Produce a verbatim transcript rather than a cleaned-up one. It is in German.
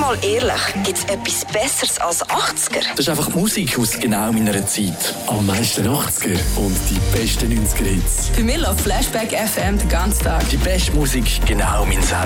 mal ehrlich, gibt es etwas Besseres als achtziger? Das ist einfach Musik aus genau meiner Zeit. Am meisten achtziger und die besten neunziger Hits. Für mich läuft Flashback F M den ganzen Tag. Die beste Musik genau mein Sender.